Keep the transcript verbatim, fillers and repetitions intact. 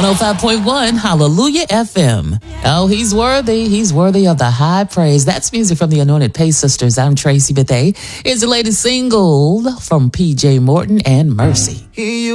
one oh five point one Hallelujah F M. Oh, he's worthy. He's worthy of the high praise. That's music from the Anointed Pace Sisters. I'm Tracy Bethea. It's the latest single from P J Morton and Mercy.